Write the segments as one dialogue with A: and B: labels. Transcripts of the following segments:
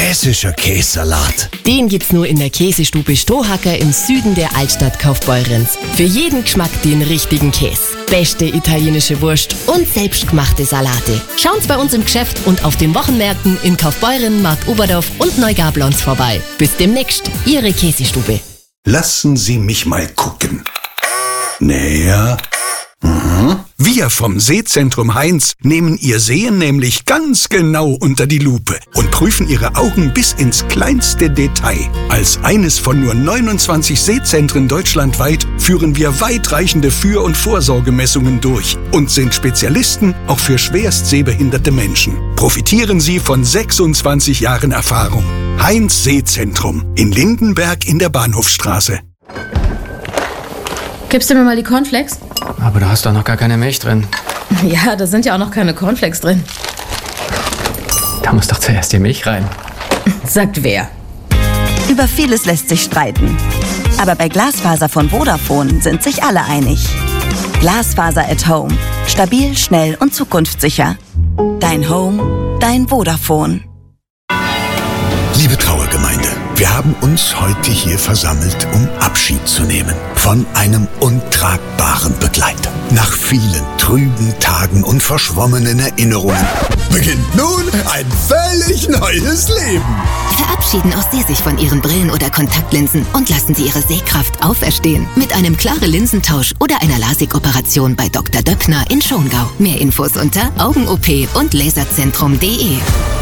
A: hessischer Kässalat.
B: Den gibt's nur in der Käsestube Stohacker im Süden der Altstadt Kaufbeurens. Für jeden Geschmack den richtigen Käse. Beste italienische Wurst und selbstgemachte Salate. Schaut's bei uns im Geschäft und auf den Wochenmärkten in Kaufbeuren, Markt Oberdorf und Neugablons vorbei. Bis demnächst, Ihre Käsestube.
A: Lassen Sie mich mal gucken. Näher.
C: Wir vom Sehzentrum Heinz nehmen Ihr Sehen nämlich ganz genau unter die Lupe und prüfen Ihre Augen bis ins kleinste Detail. Als eines von nur 29 Sehzentren deutschlandweit führen wir weitreichende Für- und Vorsorgemessungen durch und sind Spezialisten auch für schwerst sehbehinderte Menschen. Profitieren Sie von 26 Jahren Erfahrung. Heinz Sehzentrum in Lindenberg in der Bahnhofstraße.
D: Gibst du mir mal die Cornflakes?
E: Aber da hast doch noch gar keine Milch drin.
D: Ja, da sind ja auch noch keine Cornflakes drin.
E: Da muss doch zuerst die Milch rein.
D: Sagt wer?
F: Über vieles lässt sich streiten. Aber bei Glasfaser von Vodafone sind sich alle einig. Glasfaser at Home. Stabil, schnell und zukunftssicher. Dein Home, dein Vodafone.
A: Liebe Trauergemeinde, wir haben uns heute hier versammelt, um Abschied zu nehmen von einem untragbaren Begleiter. Nach vielen trüben Tagen und verschwommenen Erinnerungen beginnt nun ein völlig neues Leben.
G: Verabschieden auch Sie sich von Ihren Brillen oder Kontaktlinsen und lassen Sie Ihre Sehkraft auferstehen. Mit einem klaren Linsentausch oder einer LASIK-Operation bei Dr. Döppner in Schongau. Mehr Infos unter Augen-OP und Laserzentrum.de.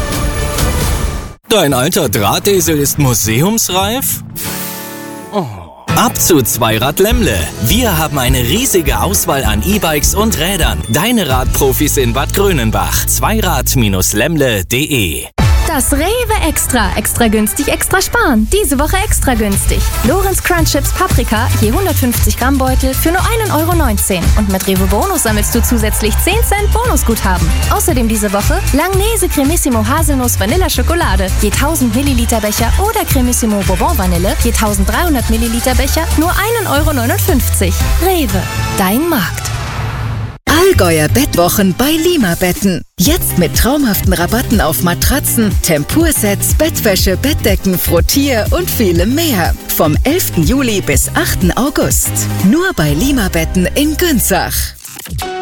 H: Dein alter Drahtesel ist museumsreif? Oh. Ab zu Zweirad Lemmle. Wir haben eine riesige Auswahl an E-Bikes und Rädern. Deine Radprofis in Bad Grönenbach. Zweirad-lemmle.de.
I: Das Rewe Extra. Extra günstig, extra sparen. Diese Woche extra günstig. Lorenz Crunch Chips Paprika, je 150 Gramm Beutel für nur 1,19 €. Und mit Rewe Bonus sammelst du zusätzlich 10 Cent Bonusguthaben. Außerdem diese Woche Langnese Cremissimo Haselnuss Vanilla Schokolade, je 1000 Milliliter Becher oder Cremissimo Bourbon Vanille, je 1300 Milliliter Becher, nur 1,59 €. Rewe, dein Markt.
J: Allgäuer Bettwochen bei Lima Betten. Jetzt mit traumhaften Rabatten auf Matratzen, Tempursets, Bettwäsche, Bettdecken, Frottier und vielem mehr. Vom 11. Juli bis 8. August. Nur bei Lima Betten in Günzach.